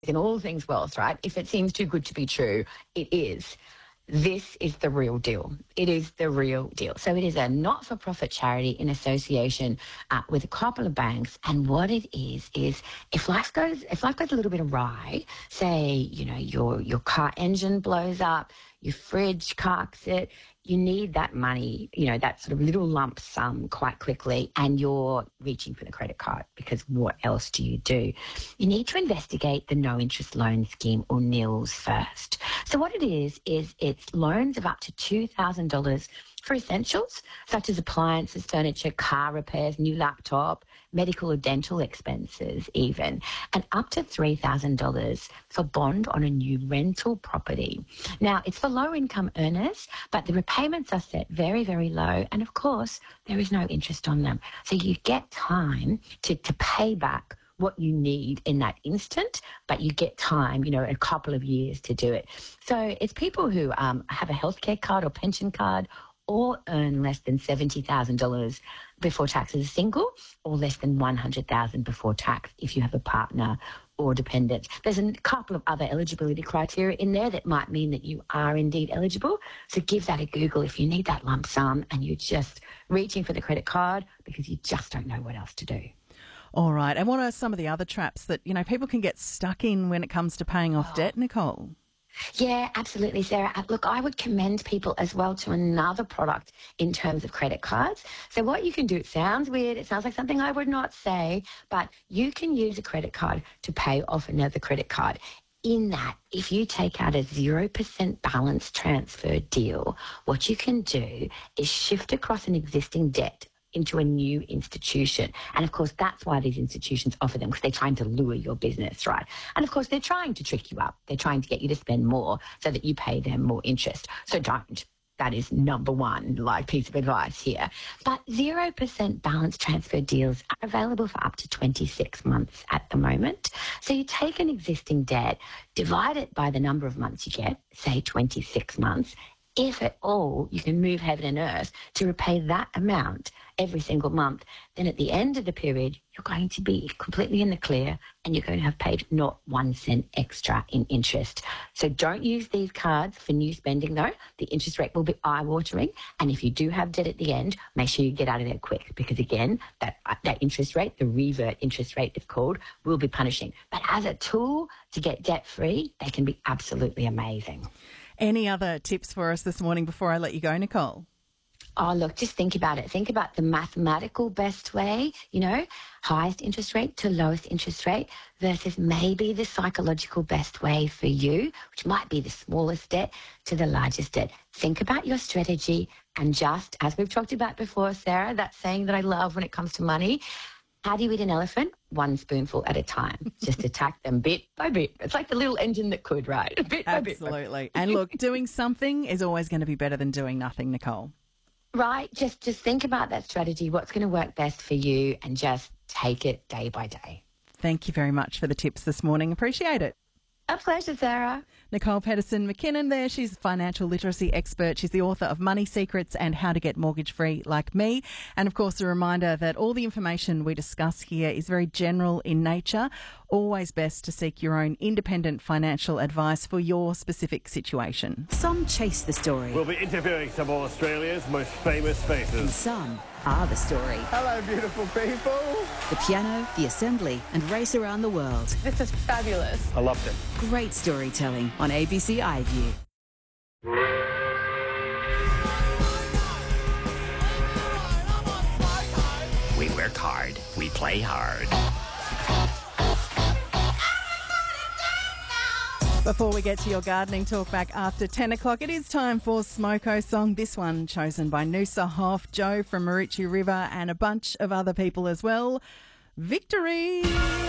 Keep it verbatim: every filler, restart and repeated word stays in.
in all things wealth, right? If it seems too good to be true, it is. This is the real deal. It is the real deal. So it is a not-for-profit charity in association uh, with a couple of banks. And what it is, is if life goes, if life goes a little bit awry, say, you know, your, your car engine blows up, your fridge carks it, you need that money, you know, that sort of little lump sum quite quickly, and you're reaching for the credit card because what else do you do? You need to investigate the no-interest loan scheme, or N I L S, first. So what it is, is it's loans of up to two thousand dollars for essentials such as appliances, furniture, car repairs, new laptop, medical or dental expenses even, and up to three thousand dollars for bond on a new rental property. Now, it's for low-income earners, but the repayments are set very, very low, and of course, there is no interest on them. So you get time to, to pay back what you need in that instant, but you get time, you know, a couple of years to do it. So it's people who um, have a healthcare card or pension card, or earn less than seventy thousand dollars before tax as a single, or less than one hundred thousand dollars before tax if you have a partner or dependent. There's a couple of other eligibility criteria in there that might mean that you are indeed eligible. So give that a Google if you need that lump sum and you're just reaching for the credit card because you just don't know what else to do. All right. And what are some of the other traps that, you know, people can get stuck in when it comes to paying off oh. debt, Nicole? Yeah, absolutely, Sarah. Look, I would commend people as well to another product in terms of credit cards. So what you can do, it sounds weird, it sounds like something I would not say, but you can use a credit card to pay off another credit card. In that, if you take out a zero percent balance transfer deal, what you can do is shift across an existing debt into a new institution. And of course, that's why these institutions offer them, because they're trying to lure your business, right? And of course, they're trying to trick you up. They're trying to get you to spend more so that you pay them more interest. So don't. That is number one, like, piece of advice here. But zero percent balance transfer deals are available for up to twenty-six months at the moment. So you take an existing debt, divide it by the number of months you get, say twenty-six months. If at all you can move heaven and earth to repay that amount every single month, then at the end of the period, you're going to be completely in the clear and you're going to have paid not one cent extra in interest. So don't use these cards for new spending, though. The interest rate will be eye-watering. And if you do have debt at the end, make sure you get out of there quick because, again, that, that interest rate, the revert interest rate it's called, will be punishing. But as a tool to get debt-free, they can be absolutely amazing. Any other tips for us this morning before I let you go, Nicole? Oh, look, just think about it. Think about the mathematical best way, you know, highest interest rate to lowest interest rate versus maybe the psychological best way for you, which might be the smallest debt to the largest debt. Think about your strategy and just, as we've talked about before, Sarah, that saying that I love when it comes to money, how do you eat an elephant? One spoonful at a time. Just attack them bit by bit. It's like the little engine that could, right? Bit by bit. Absolutely. And look, doing something is always going to be better than doing nothing, Nicole. Right. Just, just think about that strategy, what's going to work best for you, and just take it day by day. Thank you very much for the tips this morning. Appreciate it. A pleasure, Sarah. Nicole Pedersen-McKinnon there. She's a financial literacy expert. She's the author of Money Secrets and How to Get Mortgage Free Like Me. And, of course, a reminder that all the information we discuss here is very general in nature. Always best to seek your own independent financial advice for your specific situation. Some chase the story. We'll be interviewing some of Australia's most famous faces. And some are the story. Hello, beautiful people. The piano, the assembly, and race around the world. This is fabulous. I loved it. Great storytelling on A B C iView. We work hard. We play hard. Before we get to your gardening talk back after ten o'clock, it is time for Smoko Song. This one chosen by Noosa Hoff, Joe from Maritchi River, and a bunch of other people as well. Victory!